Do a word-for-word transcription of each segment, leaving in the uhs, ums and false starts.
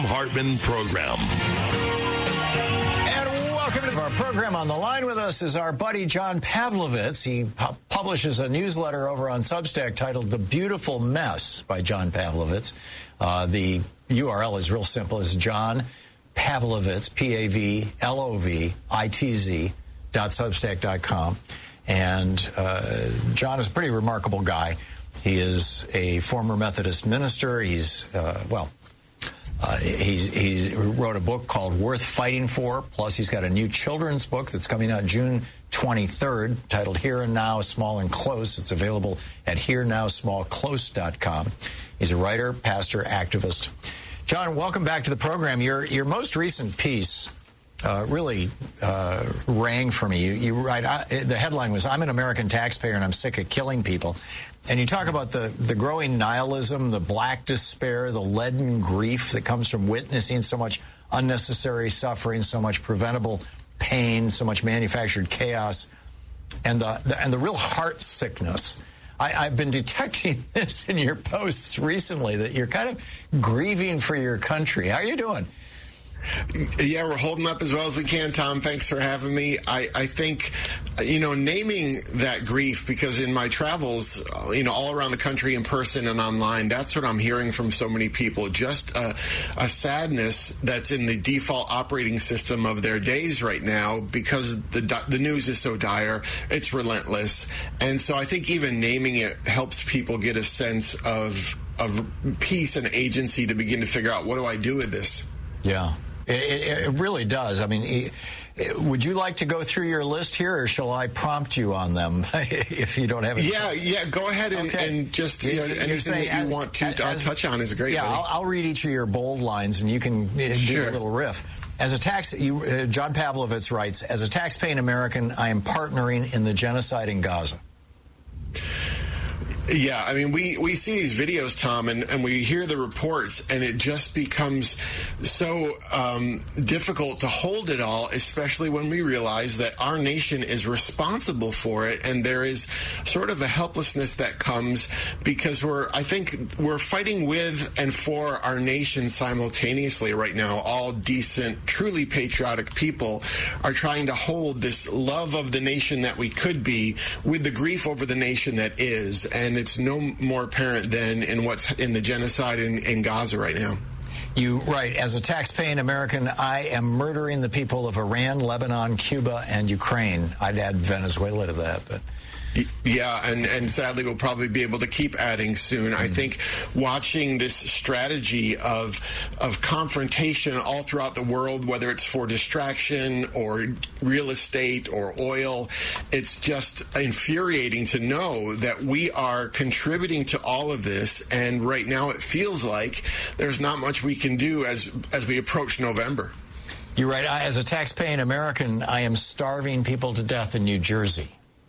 Hartman Program. And welcome to our program. On the line with us is our buddy John Pavlovitz. He pu- publishes a newsletter over on Substack titled The Beautiful Mess by John Pavlovitz. Uh, the U R L is real simple. It's John Pavlovitz, P A V L O V I T Z, dot substack dot com. And uh, John is a pretty remarkable guy. He is a former Methodist minister. He's, uh, well, Uh, he's, he's wrote a book called Worth Fighting For. Plus, he's got a new children's book that's coming out June twenty-third, titled Here and Now, Small and Close. It's available at here now small close dot com. He's a writer, pastor, activist. John, welcome back to the program. Your your most recent piece uh, really uh, rang for me. You, you write, I, the headline was, "I'm an American taxpayer and I'm sick of killing people." And you talk about the, the growing nihilism, the black despair, the leaden grief that comes from witnessing so much unnecessary suffering, so much preventable pain, so much manufactured chaos, and the, the and the real heart sickness. I, I've been detecting this in your posts recently, that you're kind of grieving for your country. How are you doing? Yeah, we're holding up as well as we can, Tom. Thanks for having me. I, I think, you know, naming that grief, because in my travels, you know, all around the country in person and online, that's what I'm hearing from so many people. Just a, a sadness that's in the default operating system of their days right now, because the the news is so dire. It's relentless. And so I think even naming it helps people get a sense of of peace and agency to begin to figure out, what do I do with this? Yeah. It, it really does. I mean, it, it, would you like to go through your list here, or shall I prompt you on them if you don't have it? Yeah, yeah, go ahead and, okay. and just, you know, anything saying, that you as, want to as, touch on is great. Yeah, I'll, I'll read each of your bold lines, and you can uh, sure. do a little riff. As a tax, you, uh, John Pavlovitz writes, "As a tax-paying American, I am partnering in the genocide in Gaza." Yeah, I mean, we, we see these videos, Tom, and, and we hear the reports, and it just becomes so um, difficult to hold it all, especially when we realize that our nation is responsible for it, and there is sort of a helplessness that comes because we're, I think, we're fighting with and for our nation simultaneously right now. All decent, truly patriotic people are trying to hold this love of the nation that we could be with the grief over the nation that is, and it's no more apparent than in what's in the genocide in, in Gaza right now. You write, "As a tax-paying American, I am murdering the people of Iran, Lebanon, Cuba, and Ukraine." I'd add Venezuela to that, but... Yeah, and, and sadly we'll probably be able to keep adding soon. Mm-hmm. I think watching this strategy of of confrontation all throughout the world, whether it's for distraction or real estate or oil, it's just infuriating to know that we are contributing to all of this, and right now it feels like there's not much we can do as as we approach November. You're right. I, as a tax-paying American, I am starving people to death in New Jersey.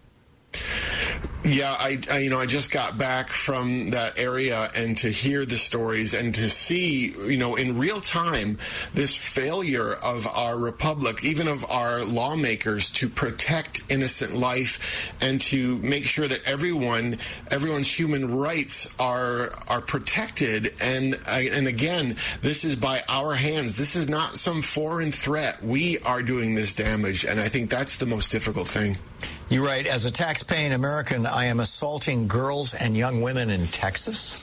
Yeah, I, I, you know, I just got back from that area, and to hear the stories and to see, you know, in real time, this failure of our republic, even of our lawmakers, to protect innocent life and to make sure that everyone, everyone's human rights are are protected. And and again, this is by our hands. This is not some foreign threat. We are doing this damage, and I think that's the most difficult thing. You write, "As a tax-paying American, I am assaulting girls and young women in Texas."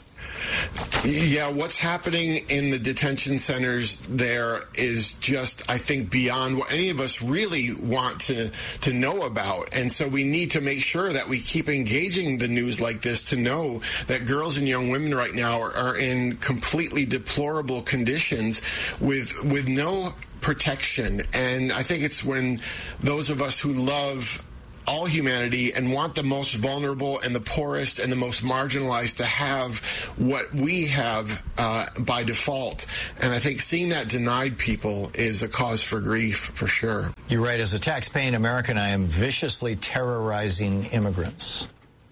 Yeah, what's happening in the detention centers there is just, I think, beyond what any of us really want to, to know about. And so we need to make sure that we keep engaging the news like this to know that girls and young women right now are, are in completely deplorable conditions with with no protection. And I think it's when those of us who love all humanity and want the most vulnerable and the poorest and the most marginalized to have what we have uh, by default. And I think seeing that denied people is a cause for grief, for sure. You write, "As a tax-paying American, I am viciously terrorizing immigrants."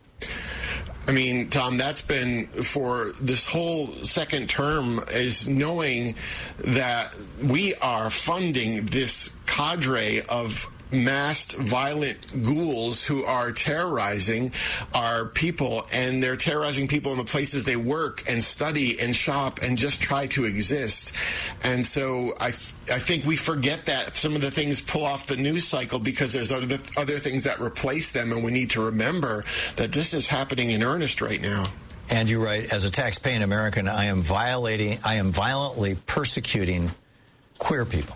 I mean, Tom, that's been for this whole second term, is knowing that we are funding this cadre of masked, violent ghouls who are terrorizing our people, and they're terrorizing people in the places they work and study and shop and just try to exist. And so I, I think we forget that some of the things pull off the news cycle because there's other, other things that replace them, and we need to remember that this is happening in earnest right now. And you write, as a tax-paying American, I am violating, I am violently persecuting queer people.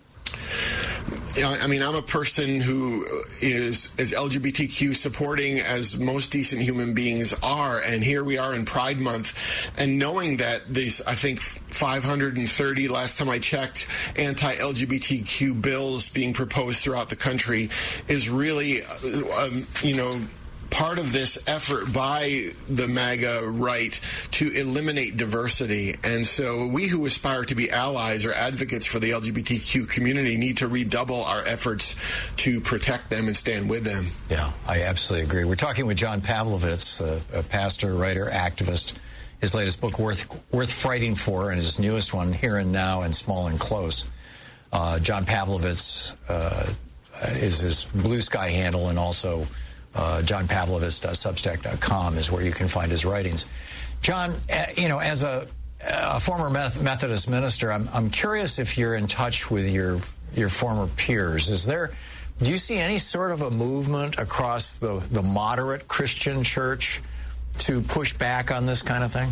I mean, I'm a person who is as L G B T Q supporting as most decent human beings are, and here we are in Pride Month, and knowing that these, I think, five hundred thirty, last time I checked, anti-L G B T Q bills being proposed throughout the country is really, um, you know, part of this effort by the MAGA right to eliminate diversity. And so we who aspire to be allies or advocates for the L G B T Q community need to redouble our efforts to protect them and stand with them. Yeah, I absolutely agree. We're talking with John Pavlovitz, a, a pastor, writer, activist. His latest book, Worth Worth Fighting For, and his newest one, Here and Now and Small and Close. Uh, John Pavlovitz uh, is his Blue Sky handle, and also Uh, john pavlovitz dot substack dot com is where you can find his writings. John, uh, you know, as a, a former Methodist minister, I'm, I'm curious if you're in touch with your your former peers. Is there, do you see any sort of a movement across the, the moderate Christian church to push back on this kind of thing?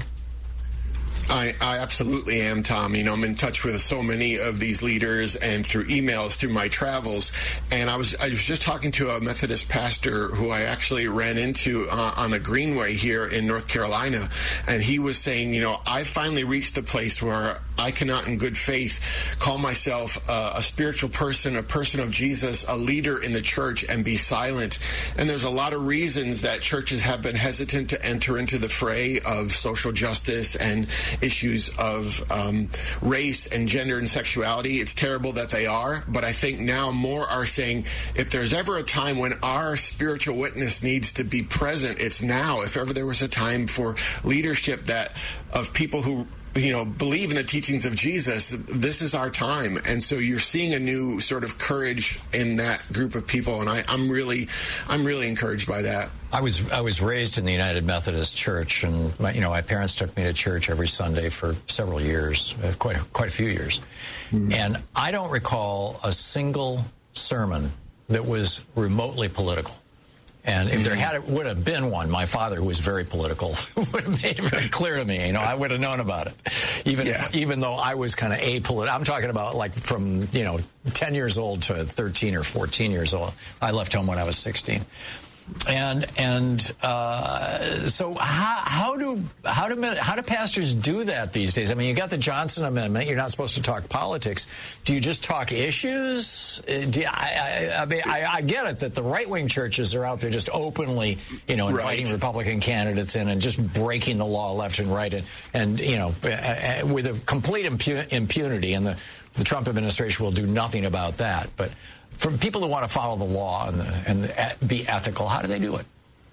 I, I absolutely am, Tom. You know, I'm in touch with so many of these leaders and through emails, through my travels. And I was I was just talking to a Methodist pastor who I actually ran into uh, on a greenway here in North Carolina. And he was saying, you know, I finally reached a place where I cannot in good faith call myself uh, a spiritual person, a person of Jesus, a leader in the church, and be silent. And there's a lot of reasons that churches have been hesitant to enter into the fray of social justice and issues of um, race and gender and sexuality. It's terrible that they are, but I think now more are saying if there's ever a time when our spiritual witness needs to be present, it's now. If ever there was a time for leadership that of people who you know, believe in the teachings of Jesus, this is our time. And so you're seeing a new sort of courage in that group of people, and I, I'm really, I'm really encouraged by that. I was I was raised in the United Methodist Church, and my, you know, my parents took me to church every Sunday for several years, quite a, quite a few years, mm-hmm. and I don't recall a single sermon that was remotely political. And if there had would have been one, my father, who was very political, would have made it very clear to me. You know, I would have known about it, even yeah. if, even though I was kind of apolitical. I'm talking about like from you know ten years old to thirteen or fourteen years old. I left home when I was sixteen. And and uh, so how, how do how do how do pastors do that these days? I mean, you got the Johnson Amendment. You're not supposed to talk politics. Do you just talk issues? Do you, I, I, I mean, I, I get it that the right wing churches are out there just openly, you know, inviting right. Republican candidates in and just breaking the law left and right, and and you know, with a complete impu- impunity. And the the Trump administration will do nothing about that, but. For people who want to follow the law and, the, and be ethical, how do they do it?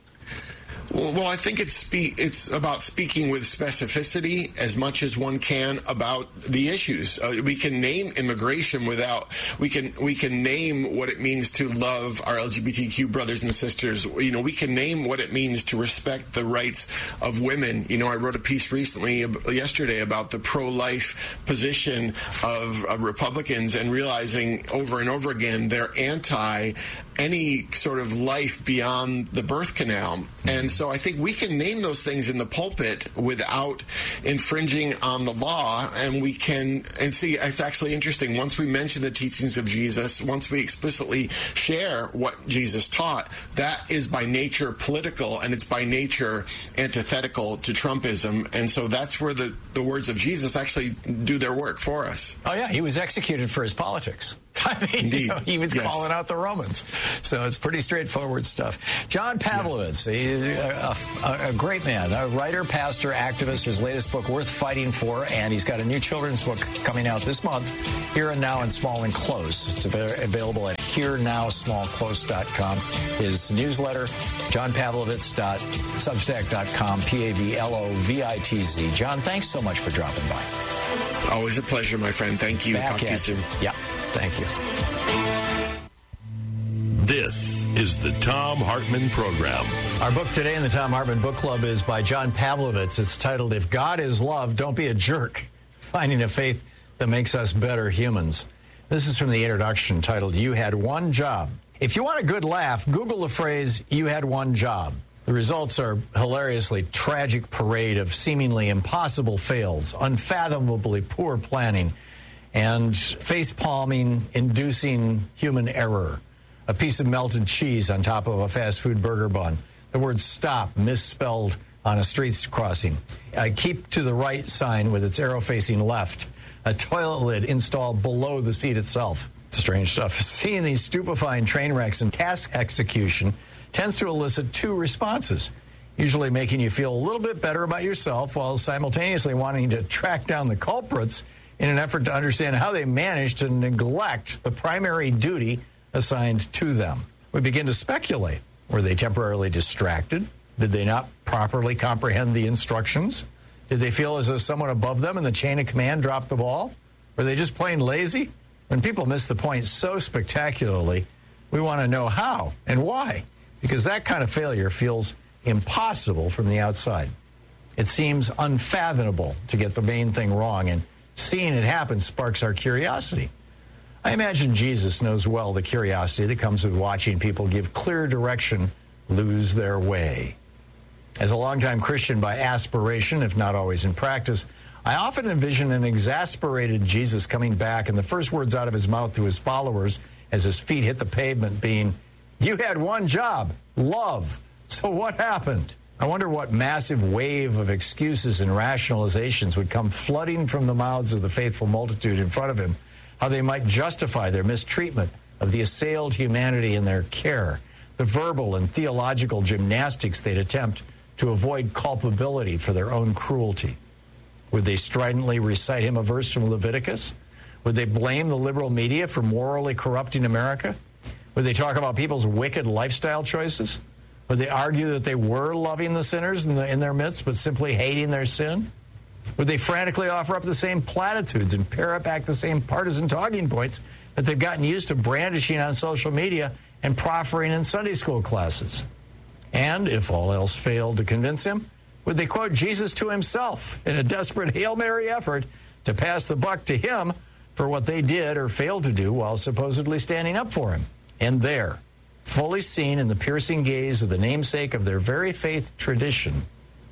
Well, well, I think it's spe- it's about speaking with specificity as much as one can about the issues. Uh, we can name immigration without we can we can name what it means to love our L G B T Q brothers and sisters. You know, we can name what it means to respect the rights of women. You know, I wrote a piece recently yesterday about the pro-life position of, of Republicans, and realizing over and over again they're anti any sort of life beyond the birth canal. And so I think we can name those things in the pulpit without infringing on the law, and we can, and see, it's actually interesting, once we mention the teachings of Jesus, once we explicitly share what Jesus taught, that is by nature political, and it's by nature antithetical to Trumpism, and so that's where the, the words of Jesus actually do their work for us. Oh yeah, he was executed for his politics. I mean, you know, he was yes. calling out the Romans. So it's pretty straightforward stuff. John Pavlovitz, yeah. a, a, a great man, a writer, pastor, activist. His latest book, Worth Fighting For, and he's got a new children's book coming out this month, Here and Now and Small and Close. It's available at here now small close dot com. His newsletter, john pavlovitz dot substack dot com, P A V L O V I T Z. John, thanks so much for dropping by. Always a pleasure, my friend. Thank you. Back Talk to you soon. Yeah. Thank you. This is the Thom Hartmann Program. Our book today in the Thom Hartmann Book Club is by John Pavlovitz. It's titled, If God is Love, Don't Be a Jerk, Finding a Faith That Makes Us Better Humans. This is from the introduction titled, You Had One Job. If you want a good laugh, Google the phrase, you had one job. The results are hilariously tragic parade of seemingly impossible fails, unfathomably poor planning, and face-palming, inducing human error. A piece of melted cheese on top of a fast food burger bun. The word stop misspelled on a street crossing. A keep to the right sign with its arrow facing left. A toilet lid installed below the seat itself. Strange stuff. Seeing these stupefying train wrecks and task execution tends to elicit two responses, usually making you feel a little bit better about yourself while simultaneously wanting to track down the culprits in an effort to understand how they managed to neglect the primary duty assigned to them. We begin to speculate. Were they temporarily distracted? Did they not properly comprehend the instructions? Did they feel as though someone above them in the chain of command dropped the ball? Were they just plain lazy? When people miss the point so spectacularly, we want to know how and why, because that kind of failure feels impossible from the outside. It seems unfathomable to get the main thing wrong, and seeing it happen sparks our curiosity. I imagine Jesus knows well the curiosity that comes with watching people give clear direction lose their way. As a longtime Christian by aspiration, if not always in practice, I often envision an exasperated Jesus coming back and the first words out of his mouth to his followers as his feet hit the pavement being, you had one job, love. So what happened? I wonder what massive wave of excuses and rationalizations would come flooding from the mouths of the faithful multitude in front of him, how they might justify their mistreatment of the assailed humanity in their care, the verbal and theological gymnastics they'd attempt to avoid culpability for their own cruelty. Would they stridently recite him a verse from Leviticus? Would they blame the liberal media for morally corrupting America? Would they talk about people's wicked lifestyle choices? Would they argue that they were loving the sinners in, the, in their midst, but simply hating their sin? Would they frantically offer up the same platitudes and parrot back the same partisan talking points that they've gotten used to brandishing on social media and proffering in Sunday school classes? And if all else failed to convince him, would they quote Jesus to himself in a desperate Hail Mary effort to pass the buck to him for what they did or failed to do while supposedly standing up for him? And there, fully seen in the piercing gaze of the namesake of their very faith tradition,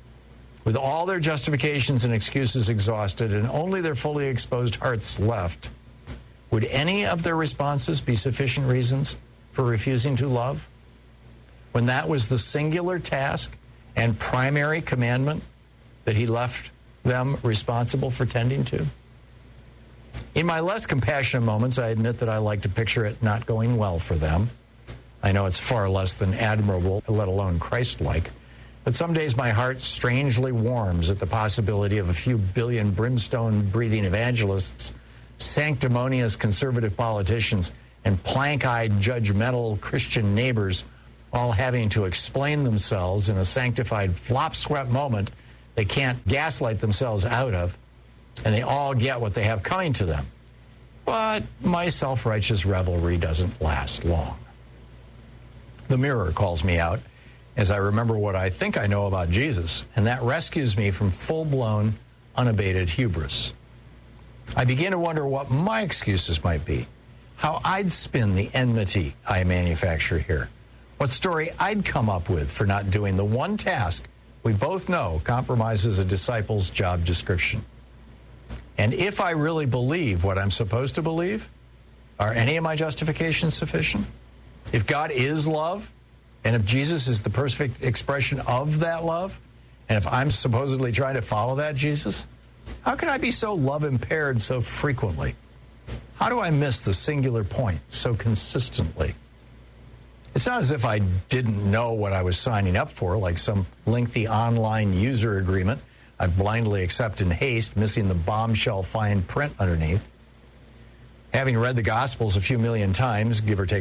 with all their justifications and excuses exhausted and only their fully exposed hearts left, would any of their responses be sufficient reasons for refusing to love? When that was the singular task and primary commandment that he left them responsible for tending to? In my less compassionate moments, I admit that I like to picture it not going well for them. I know it's far less than admirable, let alone Christ-like. But some days my heart strangely warms at the possibility of a few billion brimstone-breathing evangelists, sanctimonious conservative politicians, and plank-eyed judgmental Christian neighbors all having to explain themselves in a sanctified flop-swept moment they can't gaslight themselves out of, and they all get what they have coming to them. But my self-righteous revelry doesn't last long. The mirror calls me out as I remember what I think I know about Jesus, and that rescues me from full-blown, unabated hubris. I begin to wonder what my excuses might be, how I'd spin the enmity I manufacture here, what story I'd come up with for not doing the one task we both know compromises a disciple's job description. And if I really believe what I'm supposed to believe, are any of my justifications sufficient? If God is love, and if Jesus is the perfect expression of that love, and if I'm supposedly trying to follow that Jesus, how can I be so love-impaired so frequently? How do I miss the singular point so consistently? It's not as if I didn't know what I was signing up for, like some lengthy online user agreement I blindly accept in haste, missing the bombshell fine print underneath. Having read the Gospels a few million times, give or take